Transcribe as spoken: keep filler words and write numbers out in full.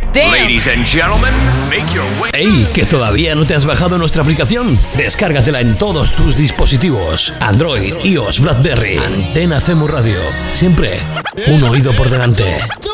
damn. Ladies and gentlemen, make your way. ¡Ey! ¿Que todavía no te has bajado nuestra aplicación? Descárgatela en todos tus dispositivos. Android, iOS, BlackBerry, Antena C M U Radio. Siempre un oído por delante.